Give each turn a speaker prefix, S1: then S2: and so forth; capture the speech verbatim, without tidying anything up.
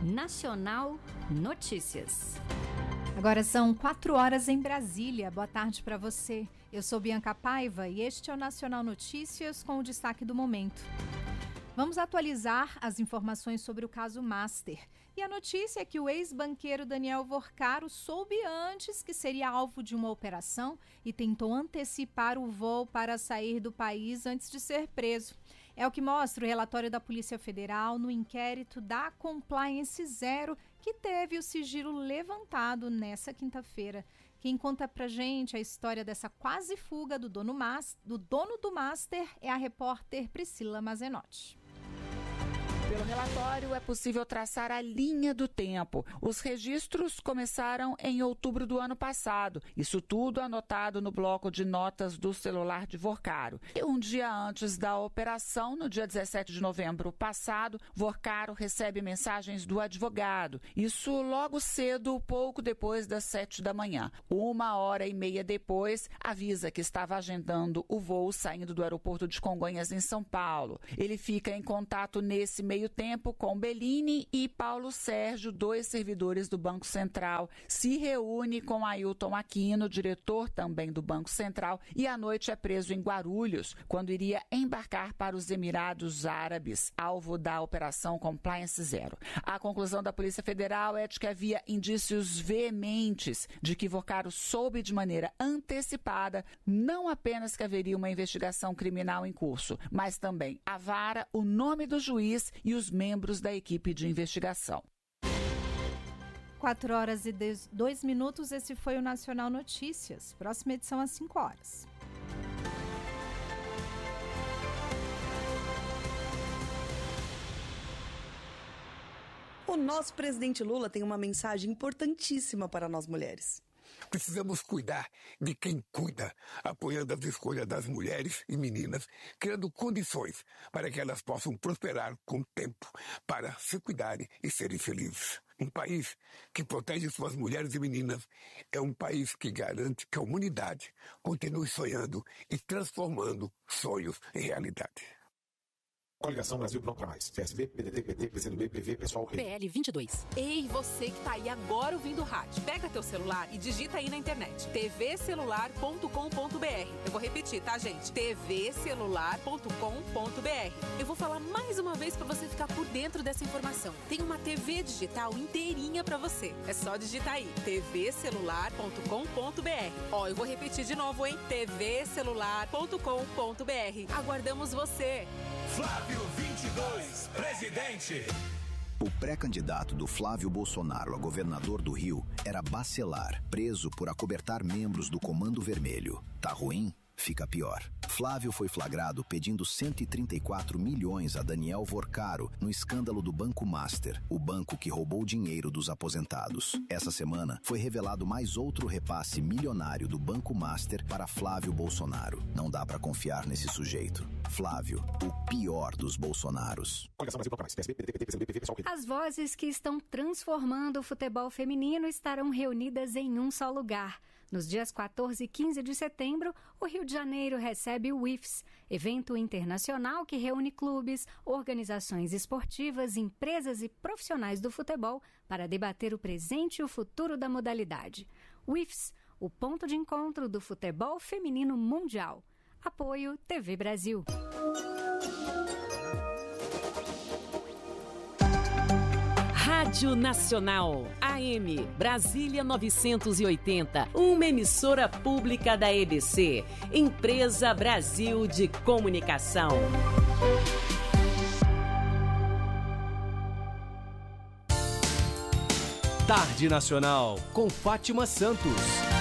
S1: Nacional Notícias.
S2: Agora são quatro horas em Brasília. Boa tarde para você. Eu sou Bianca Paiva e este é o Nacional Notícias com o destaque do momento. Vamos atualizar as informações sobre o caso Master. E a notícia é que o ex-banqueiro Daniel Vorcaro soube antes que seria alvo de uma operação e tentou antecipar o voo para sair do país antes de ser preso. É o que mostra o relatório da Polícia Federal no inquérito da Compliance Zero, que teve o sigilo levantado nessa quinta-feira. Quem conta pra gente a história dessa quase fuga do dono, mas, do dono do Master é a repórter Priscila Mazenotti.
S3: Pelo relatório, é possível traçar a linha do tempo. Os registros começaram em outubro do ano passado. Isso tudo anotado no bloco de notas do celular de Vorcaro. E um dia antes da operação, no dia dezessete de novembro passado, Vorcaro recebe mensagens do advogado. Isso logo cedo, pouco depois das sete da manhã. Uma hora e meia depois, avisa que estava agendando o voo saindo do aeroporto de Congonhas, em São Paulo. Ele fica em contato nesse meio tempo com Bellini e Paulo Sérgio, dois servidores do Banco Central, se reúne com Ailton Aquino, diretor também do Banco Central, e à noite é preso em Guarulhos, quando iria embarcar para os Emirados Árabes, alvo da Operação Compliance Zero. A conclusão da Polícia Federal é de que havia indícios veementes de que Vorcaro soube de maneira antecipada não apenas que haveria uma investigação criminal em curso, mas também a vara, o nome do juiz e os membros da equipe de investigação.
S2: quatro horas e dois minutos, esse foi o Nacional Notícias. Próxima edição às cinco horas.
S4: O nosso presidente Lula tem uma mensagem importantíssima para nós mulheres.
S5: Precisamos cuidar de quem cuida, apoiando as escolhas das mulheres e meninas, criando condições para que elas possam prosperar com tempo, para se cuidarem e serem felizes. Um país que protege suas mulheres e meninas é um país que garante que a humanidade continue sonhando e transformando sonhos em realidade.
S6: Coligação Brasil Pronto para Mais. P S B, P D T, P T, P C do B, P V, Pessoal...
S7: P L vinte e dois. Ei, você que tá aí agora ouvindo o rádio. Pega teu celular e digita aí na internet. t v celular ponto com ponto b r. Eu vou repetir, tá, gente? t v celular ponto com ponto b r. Eu vou falar mais uma vez para você ficar por dentro dessa informação. Tem uma T V digital inteirinha para você. É só digitar aí. t v celular ponto com ponto b r. Ó, eu vou repetir de novo, hein? t v celular ponto com ponto b r. Aguardamos você.
S8: Flávio vinte e dois, presidente.
S9: O pré-candidato do Flávio Bolsonaro a governador do Rio era Bacelar, preso por acobertar membros do Comando Vermelho. Tá ruim? Fica pior. Flávio foi flagrado pedindo cento e trinta e quatro milhões a Daniel Vorcaro no escândalo do Banco Master, o banco que roubou dinheiro dos aposentados. Essa semana foi revelado mais outro repasse milionário do Banco Master para Flávio Bolsonaro. Não dá pra confiar nesse sujeito. Flávio, o pior dos Bolsonaros.
S1: As vozes que estão transformando o futebol feminino estarão reunidas em um só lugar. Nos dias quatorze e quinze de setembro, o Rio de Janeiro recebe o I F S, evento internacional que reúne clubes, organizações esportivas, empresas e profissionais do futebol para debater o presente e o futuro da modalidade. O I F S, o ponto de encontro do futebol feminino mundial. Apoio T V Brasil.
S10: Rádio Nacional, A M, Brasília novecentos e oitenta, uma emissora pública da E B C, Empresa Brasil de Comunicação.
S11: Tarde Nacional, com Fátima Santos.